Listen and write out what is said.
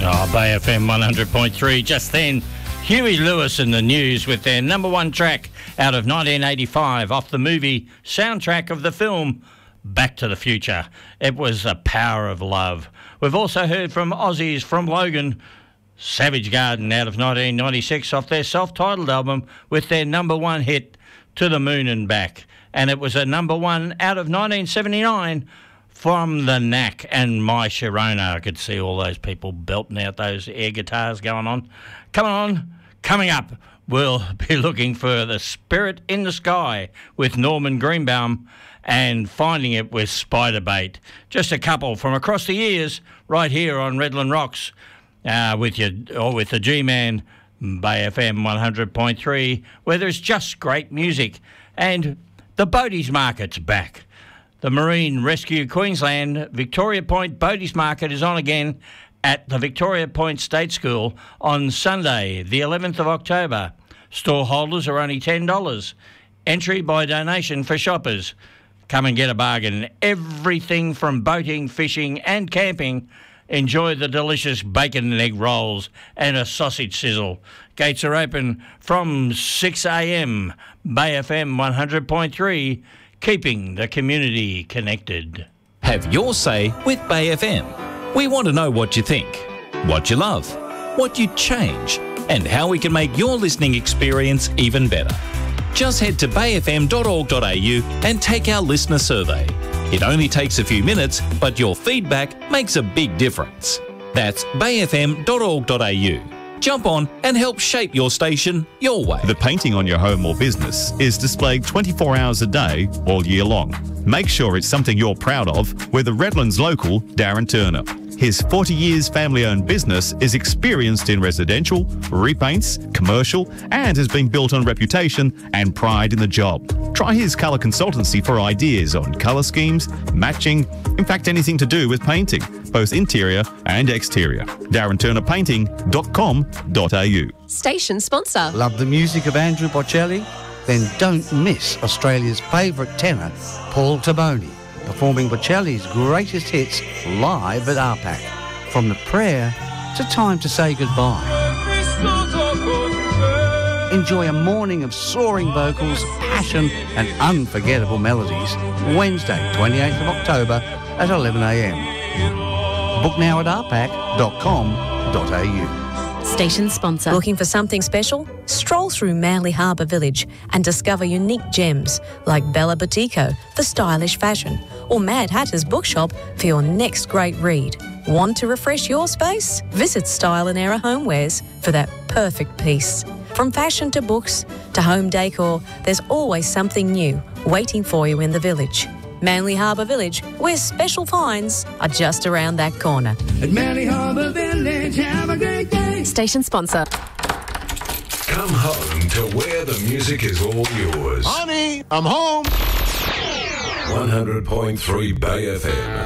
Bay FM 100.3. Just then, Huey Lewis and the News with their number one track out of 1985 off the movie soundtrack of the film Back to the Future. It was The Power of Love. We've also heard from Aussies from Logan, Savage Garden out of 1996 off their self-titled album with their number one hit, To the Moon and Back. And it was a number one out of 1979 from The Knack and My Sharona. I could see all those people belting out those air guitars going on. Coming up, we'll be looking for The Spirit in the Sky with Norman Greenbaum and Finding It with Spiderbait. Just a couple from across the years right here on Redland Rocks with the G-Man, Bay FM 100.3, where there's just great music. And the Boaties Market's back. The Marine Rescue Queensland Victoria Point Boaties Market is on again at the Victoria Point State School on Sunday, the 11th of October. Store holders are only $10. Entry by donation for shoppers. Come and get a bargain. Everything from boating, fishing and camping. Enjoy the delicious bacon and egg rolls and a sausage sizzle. Gates are open from 6 a.m. Bay FM 100.3. Keeping the community connected. Have your say with Bay FM. We want to know what you think, what you love, what you'd change, and how we can make your listening experience even better. Just head to bayfm.org.au and take our listener survey. It only takes a few minutes, but your feedback makes a big difference. That's bayfm.org.au. Jump on and help shape your station your way. The painting on your home or business is displayed 24 hours a day, all year long. Make sure it's something you're proud of with the Redlands local, Darren Turner. His 40 years family-owned business is experienced in residential, repaints, commercial, and has been built on reputation and pride in the job. Try his colour consultancy for ideas on colour schemes, matching, in fact anything to do with painting, both interior and exterior. DarrenTurnerPainting.com.au. Station sponsor. Love the music of Andrew Bocelli? Then don't miss Australia's favourite tenor, Paul Taboni, performing Bocelli's greatest hits live at RPAC. From The Prayer to Time to Say Goodbye. Enjoy a morning of soaring vocals, passion and unforgettable melodies. Wednesday, 28th of October at 11 a.m. Book now at rpac.com.au. Station sponsor. Looking for something special? Stroll through Manly Harbour Village and discover unique gems like Bella Boutico for stylish fashion or Mad Hatter's Bookshop for your next great read. Want to refresh your space? Visit Style and Error Homewares for that perfect piece. From fashion to books to home decor, there's always something new waiting for you in the village. Manly Harbour Village, where special finds are just around that corner. At Manly Harbour Village, have a great day. Station sponsor. Come home to where the music is all yours. Honey, I'm home. 100.3 Bay FM.